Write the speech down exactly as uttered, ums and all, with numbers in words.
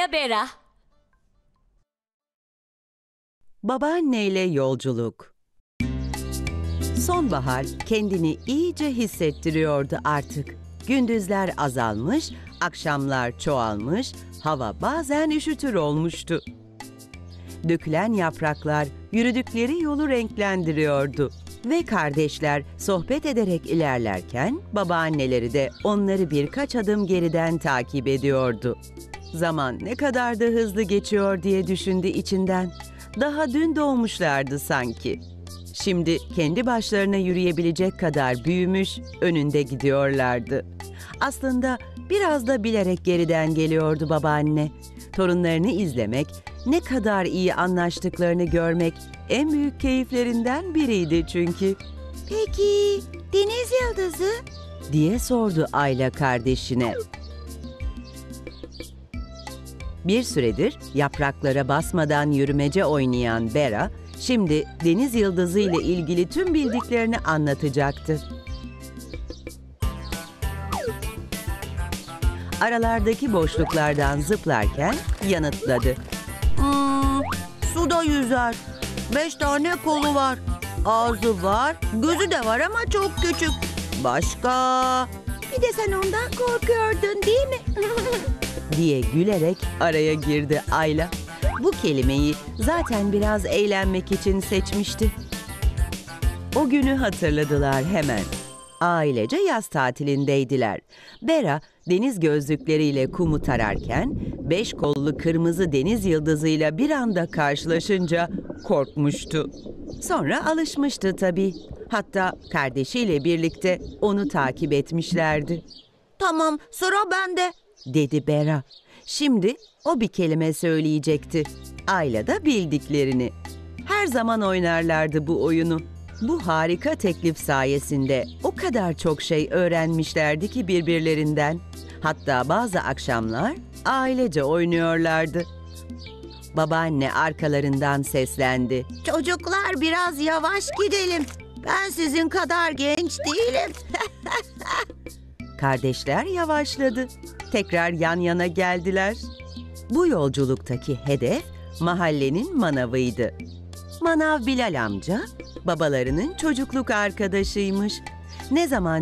Ayla Bera. Babaanneyle yolculuk. Sonbahar kendini iyice hissettiriyordu artık. Gündüzler azalmış, akşamlar çoğalmış, hava bazen üşütür olmuştu. Dökülen yapraklar yürüdükleri yolu renklendiriyordu. Ve kardeşler sohbet ederek ilerlerken babaanneleri de onları birkaç adım geriden takip ediyordu. Zaman ne kadar da hızlı geçiyor diye düşündü içinden. Daha dün doğmuşlardı sanki. Şimdi kendi başlarına yürüyebilecek kadar büyümüş, önünde gidiyorlardı. Aslında biraz da bilerek geriden geliyordu babaanne. Torunlarını izlemek, ne kadar iyi anlaştıklarını görmek en büyük keyiflerinden biriydi çünkü. "Peki, Deniz Yıldızı?" diye sordu Ayla kardeşine. Bir süredir yapraklara basmadan yürümece oynayan Bera, şimdi Deniz Yıldızı ile ilgili tüm bildiklerini anlatacaktı. Aralardaki boşluklardan zıplarken yanıtladı. Hmm, suda yüzer. Beş tane kolu var. Ağzı var, gözü de var ama çok küçük. Başka? Bir de sen ondan korkuyordun değil mi? diye gülerek araya girdi Ayla. Bu kelimeyi zaten biraz eğlenmek için seçmişti. O günü hatırladılar hemen. Ailece yaz tatilindeydiler. Bera deniz gözlükleriyle kumu tararken beş kollu kırmızı deniz yıldızıyla bir anda karşılaşınca korkmuştu. Sonra alışmıştı tabii. Hatta kardeşiyle birlikte onu takip etmişlerdi. "Tamam, sıra bende," dedi Bera. Şimdi o bir kelime söyleyecekti. Ayla da bildiklerini. Her zaman oynarlardı bu oyunu. Bu harika teklif sayesinde o kadar çok şey öğrenmişlerdi ki birbirlerinden. Hatta bazı akşamlar ailece oynuyorlardı. Babaanne arkalarından seslendi. "Çocuklar, biraz yavaş gidelim. Ben sizin kadar genç değilim." Kardeşler yavaşladı. Tekrar yan yana geldiler. Bu yolculuktaki hedef mahallenin manavıydı. Manav Bilal amca babalarının çocukluk arkadaşıymış. Ne zaman